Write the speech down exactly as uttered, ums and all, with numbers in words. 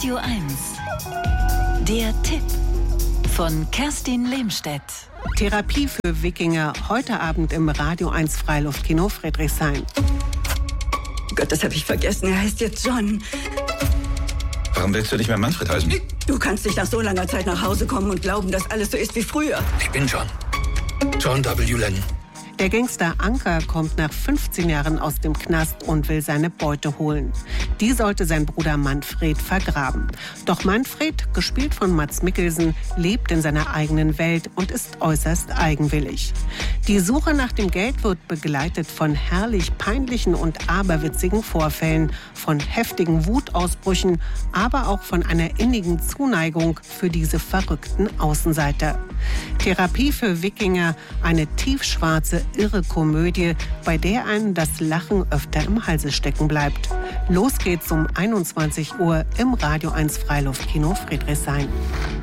Radio eins. Der Tipp von Kerstin Lehmstedt. Therapie für Wikinger, heute Abend im Radio eins Freiluftkino Friedrichshain. Gott, das habe ich vergessen. Er heißt jetzt John. Warum willst du nicht mehr Manfred heißen? Du kannst nicht nach so langer Zeit nach Hause kommen und glauben, dass alles so ist wie früher. Ich bin John. John W. Lennon. Der Gangster Anker kommt nach fünfzehn Jahren aus dem Knast und will seine Beute holen. Die sollte sein Bruder Manfred vergraben. Doch Manfred, gespielt von Mads Mikkelsen, lebt in seiner eigenen Welt und ist äußerst eigenwillig. Die Suche nach dem Geld wird begleitet von herrlich peinlichen und aberwitzigen Vorfällen, von heftigen Wutausbrüchen, aber auch von einer innigen Zuneigung für diese verrückten Außenseiter. Therapie für Wikinger, eine tiefschwarze, irre Komödie, bei der einem das Lachen öfter im Halse stecken bleibt. Los geht's um einundzwanzig Uhr im Radio eins Freiluftkino Friedrichshain.